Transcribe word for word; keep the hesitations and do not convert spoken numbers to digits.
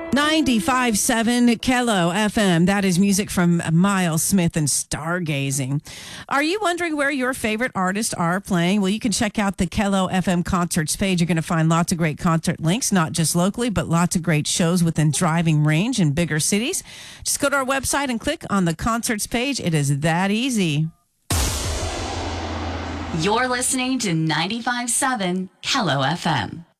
ninety-five point seven Kello F M. That is music from Miles Smith and Stargazing. Are you wondering where your favorite artists are playing? Well, you can check out the Kello F M concerts page. You're going to find lots of great concert links, not just locally, but lots of great shows within driving range in bigger cities. Just go to our website and click on the concerts page. It is that easy. You're listening to ninety-five point seven Kello F M.